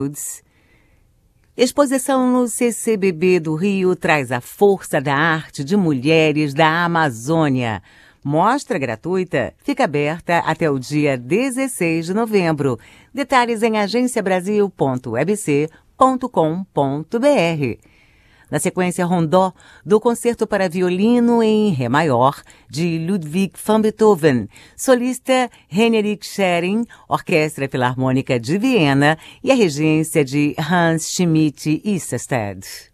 Exposição no CCBB do Rio traz a força da arte de mulheres da Amazônia. Mostra gratuita fica aberta até o dia 16 de novembro. Detalhes em agenciabrasil.webc.com.br. Na sequência, Rondó, do Concerto para Violino em Ré Maior, de Ludwig van Beethoven, solista Henrik Schering, Orquestra Filarmônica de Viena e a regência de Hans Schmidt Isserstedt.